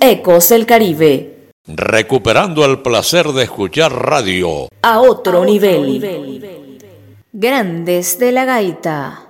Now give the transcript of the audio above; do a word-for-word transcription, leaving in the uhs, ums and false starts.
Ecos del Caribe. Recuperando el placer de escuchar radio. A otro, a otro nivel. nivel. Grandes de la Gaita.